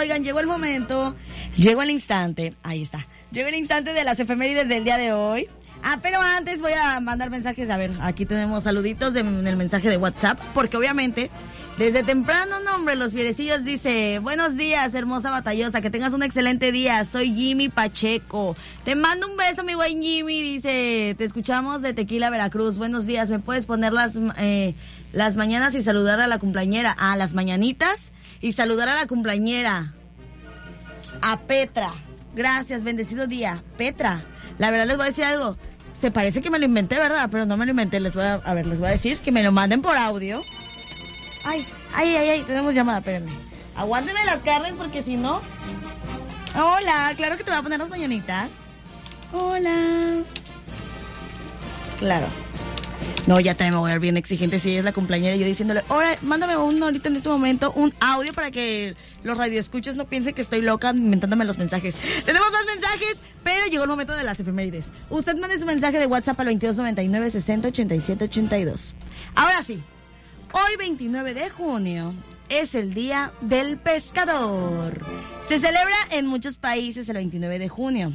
Oigan, llegó el instante, ahí está. Llegó el instante de las efemérides del día de hoy. Pero antes voy a mandar mensajes. A ver, aquí tenemos saluditos en el mensaje de WhatsApp, porque obviamente desde temprano, hombre, los fierecillos dice: buenos días, hermosa batallosa, que tengas un excelente día. Soy Jimmy Pacheco. Te mando un beso, mi buen Jimmy. Dice: te escuchamos de Tequila, Veracruz. Buenos días, ¿me puedes poner las mañanas y saludar a la cumpleañera? Las mañanitas y saludar a la cumpleañera, a Petra. Gracias, bendecido día. Petra, la verdad les voy a decir algo. Se parece que me lo inventé, ¿verdad? Pero no me lo inventé. Les voy a decir que me lo manden por audio. Ay, tenemos llamada, espérenme. Aguántenme las carnes porque si no... Hola, claro que te voy a poner las mañanitas. Hola. Claro. No, ya también me voy a ver bien exigente si ella es la cumpleañera y yo diciéndole: ahora, mándame ahorita en este momento un audio para que los radioescuchos no piensen que estoy loca inventándome los mensajes. Tenemos dos mensajes, pero llegó el momento de las efemérides. Usted mande su mensaje de WhatsApp al 2299-608782. Ahora sí, hoy 29 de junio es el Día del Pescador. Se celebra en muchos países el 29 de junio,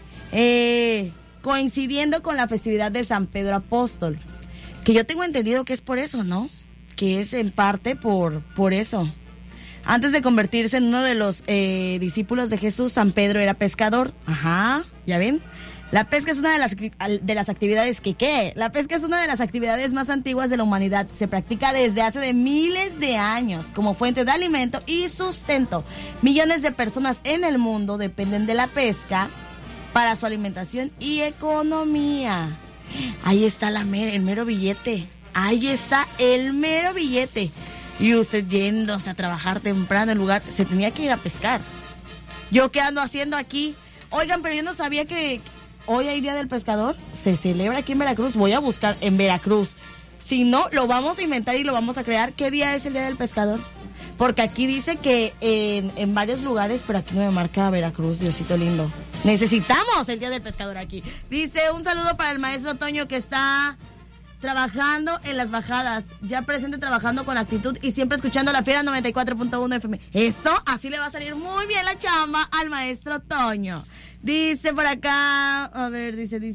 coincidiendo con la festividad de San Pedro Apóstol. Que yo tengo entendido que es por eso, ¿no? Que es en parte por eso. Antes de convertirse en uno de los discípulos de Jesús, San Pedro era pescador. Ajá, ¿ya ven? La pesca es una de las actividades La pesca es una de las actividades más antiguas de la humanidad. Se practica desde hace de miles de años como fuente de alimento y sustento. Millones de personas en el mundo dependen de la pesca para su alimentación y economía. Ahí está el mero billete. Ahí está el mero billete. Y usted yéndose a trabajar temprano en lugar, se tenía que ir a pescar. ¿Yo qué ando haciendo aquí? Oigan, pero yo no sabía que hoy hay Día del Pescador. Se celebra aquí en Veracruz. Voy a buscar en Veracruz. Si no, lo vamos a inventar y lo vamos a crear. ¿Qué día es el Día del Pescador? Porque aquí dice que en varios lugares, pero aquí no me marca Veracruz, Diosito lindo. Necesitamos el Día del Pescador aquí. Dice: un saludo para el maestro Toño, que está trabajando en las bajadas, ya presente trabajando con actitud y siempre escuchando la Fiera 94.1 FM. Eso, así le va a salir muy bien la chamba al maestro Toño. Dice por acá, a ver,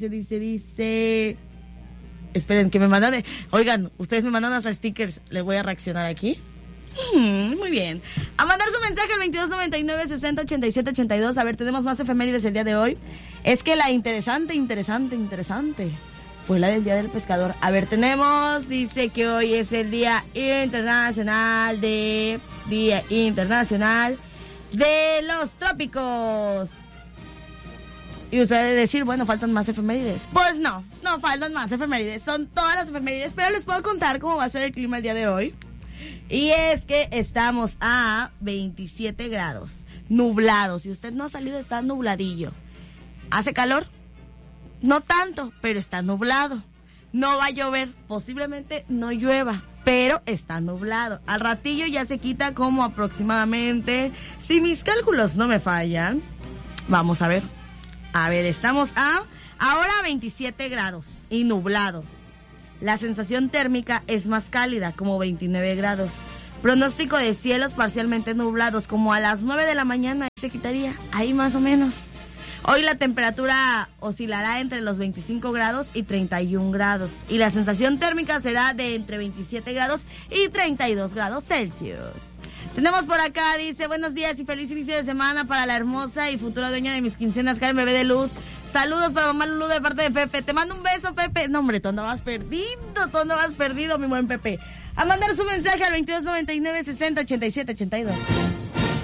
dice. Esperen, que me mandan. Oigan, ustedes me mandan hasta stickers. Les voy a reaccionar aquí. Muy bien. A mandar su mensaje al 2299-608782. A ver, tenemos más efemérides el día de hoy. Es que la interesante fue la del Día del Pescador. A ver, dice que hoy es el Día Internacional de los Trópicos. Y usted debe decir: bueno, faltan más efemérides. Pues no faltan más efemérides. Son todas las efemérides, pero les puedo contar cómo va a ser el clima el día de hoy. Y es que estamos a 27 grados, nublados. Si usted no ha salido, está nubladillo. ¿Hace calor? No tanto, pero está nublado. No va a llover, posiblemente no llueva, pero está nublado. Al ratillo ya se quita como aproximadamente, si mis cálculos no me fallan, vamos a ver. A ver, estamos ahora a 27 grados y nublado. La sensación térmica es más cálida, como 29 grados. Pronóstico de cielos parcialmente nublados, como a las 9 de la mañana se quitaría, ahí más o menos. Hoy la temperatura oscilará entre los 25 grados y 31 grados. Y la sensación térmica será de entre 27 grados y 32 grados Celsius. Tenemos por acá, dice: buenos días y feliz inicio de semana para la hermosa y futura dueña de mis quincenas, Karen Bebé de Luz. Saludos para mamá Lulú de parte de Pepe. Te mando un beso, Pepe. No, hombre, tú andabas perdido, mi buen Pepe. A mandar su mensaje al 2299-608782.